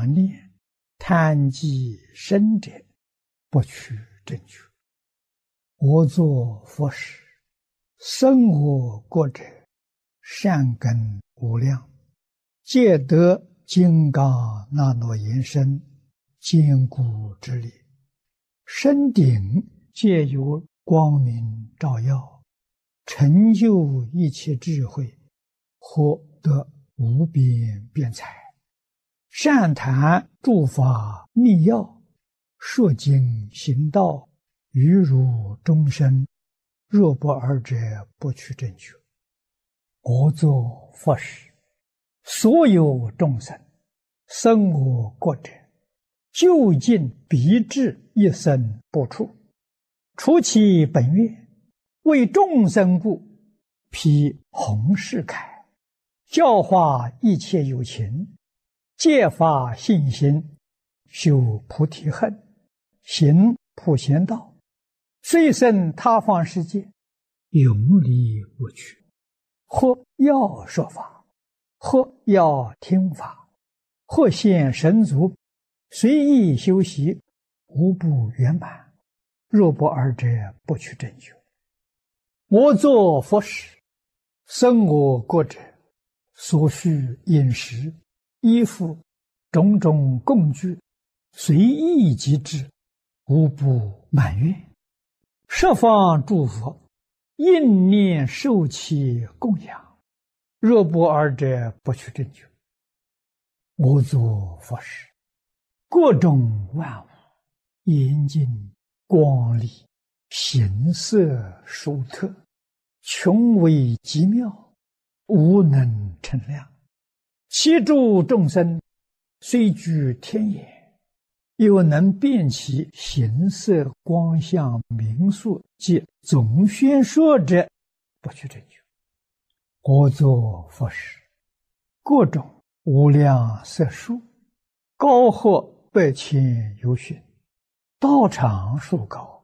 贪念，贪即生者，不取正觉。我作佛时，生我国者，善根无量，皆得金刚那罗延伸，坚固之力。身顶皆有光明照耀，成就一切智慧，获得无边辩才。善谈诸法密要，说经行道，于如众生，若不尔者，不取正觉。我作佛时，所有众生生我国者，究竟必至一生不出，除其本愿，为众生故，披弘誓铠，教化一切有情，戒发信心，修菩提恨，行普贤道，虽生他方世界，永离不去。或要说法，或要听法，或现神足，随意修习，无不圆满。若不尔者，不取正觉。我作佛时，生我国者，所需饮食、衣服、种种供具，随意即至，无不满愿。十方诸佛应念受其供养，若不尔者，不取正觉。我作佛时，各种万物严净光丽，形色殊特，穷微极妙，无能称量。其诸众生虽居天眼，又能辨其形色光相名数及总宣说者，不取正觉。我作佛时，各种无量色数，高或百千由旬，道场数高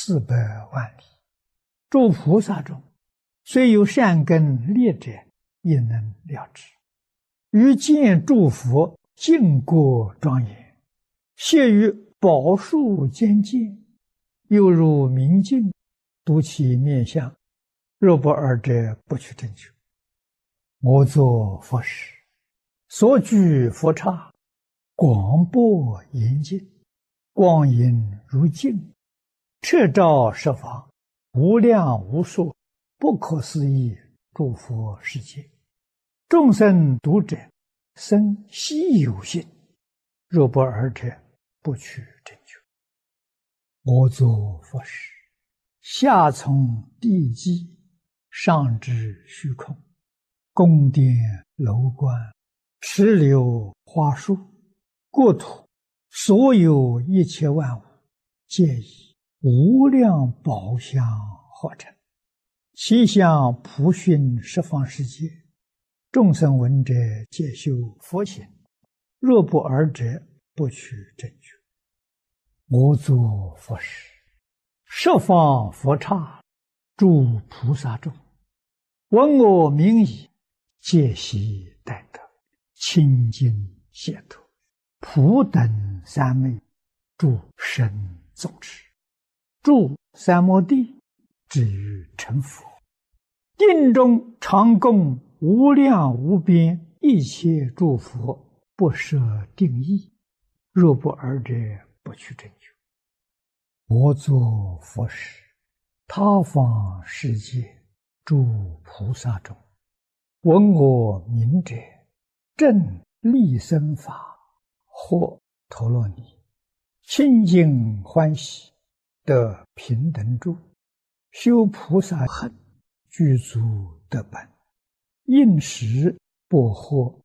400万里。诸菩萨中，虽有善根劣者，也能了知。于见诸佛净国庄严，谢于宝树间见，犹如明镜，睹其面相，若不尔者，不取正觉。我作佛时，所居佛刹，广博严净，光影如镜，彻照十方，无量无数，不可思议诸佛世界。众生读者，生希有信，若不尔者，不取正觉。我作佛时，下从地基，上至虚空，宫殿楼观，池流花树，国土所有一切万物，皆以无量宝相化成，其相普熏十方世界。众生闻者，皆修佛行，若不尔者，不取正觉。我作佛时，十方佛刹，诸菩萨众，闻我名已，皆悉待得，清净解脱，普等三昧，诸神众持，住三摩地，至于成佛。定中常供无量无边一切诸佛，不设定义，若不尔者，不取正觉。我作佛时，他方世界诸菩萨中，闻我名者，正利生法，或陀罗尼，清净欢喜，得平等住，修菩萨恨，具足得本，应时不获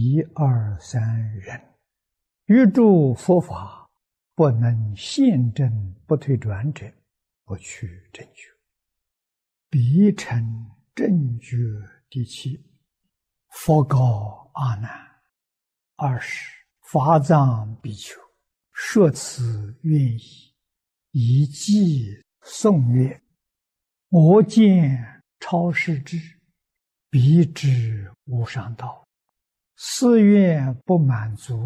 1、2、3人，于诸佛法不能现证不退转者，不取正觉。彼成正觉第7。佛告阿难：20法藏比丘，说此愿意，以偈颂曰：我见超世智，彼知无上道，誓愿不满足，